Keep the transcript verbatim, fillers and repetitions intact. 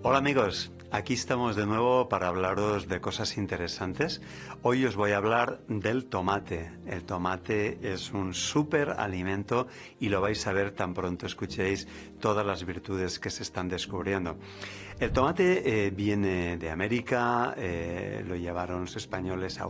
Hola amigos, aquí estamos de nuevo para hablaros de cosas interesantes. Hoy os voy a hablar del tomate. El tomate es un súper alimento y lo vais a ver tan pronto escuchéis todas las virtudes que se están descubriendo. El tomate eh, viene de América, eh, lo llevaron los españoles a